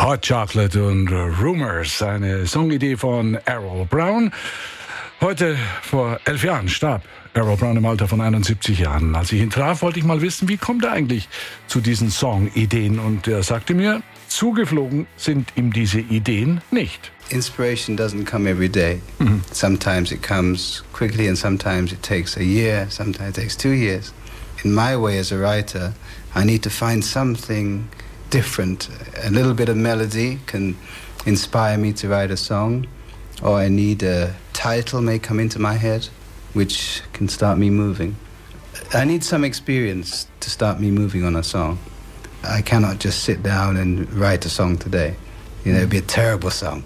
Hot Chocolate und Rumors, eine Songidee von Errol Brown. Heute vor 11 Jahren starb Errol Brown im Alter von 71 Jahren. Als ich ihn traf, wollte ich mal wissen, wie kommt er eigentlich zu diesen Songideen? Und er sagte mir, zugeflogen sind ihm diese Ideen nicht. Inspiration doesn't come every day. Sometimes it comes quickly and sometimes it takes a year, sometimes it takes 2 years. In my way as a writer, I need to find something different. A little bit of melody can inspire me to write a song, or I need a title may come into my head, which can start me moving. I need some experience to start me moving on a song. I cannot just sit down and write a song today. You know, it'd be a terrible song.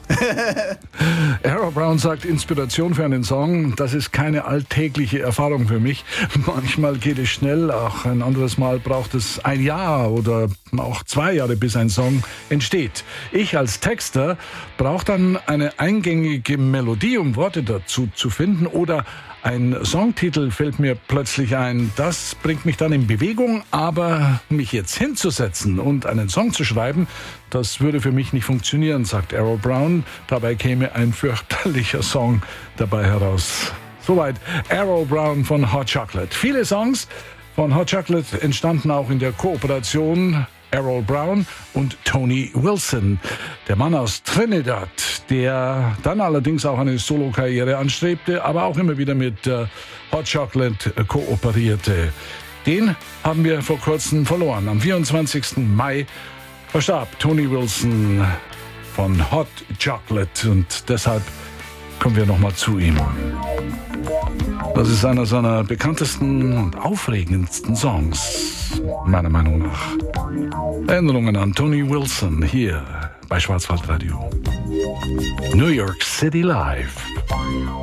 Errol Brown sagt, Inspiration für einen Song, das ist keine alltägliche Erfahrung für mich. Manchmal geht es schnell, auch ein anderes Mal braucht es ein Jahr oder auch 2 Jahre, bis ein Song entsteht. Ich als Texter brauche dann eine eingängige Melodie, um Worte dazu zu finden, oder ein Songtitel fällt mir plötzlich ein. Das bringt mich dann in Bewegung, aber mich jetzt hinzusetzen und einen Song zu schreiben, das würde für mich nicht funktionieren, sagt Errol Brown. Dabei käme ein fürchterlicher Song dabei heraus. Soweit Errol Brown von Hot Chocolate. Viele Songs von Hot Chocolate entstanden auch in der Kooperation Errol Brown und Tony Wilson, der Mann aus Trinidad, der dann allerdings auch eine Solokarriere anstrebte, aber auch immer wieder mit Hot Chocolate kooperierte. Den haben wir vor kurzem verloren. Am 24. Mai verstarb Tony Wilson von Hot Chocolate und deshalb kommen wir nochmal zu ihm. Das ist einer seiner bekanntesten und aufregendsten Songs, meiner Meinung nach. Erinnerungen an Tony Wilson hier bei Schwarzwaldradio. New York City Live.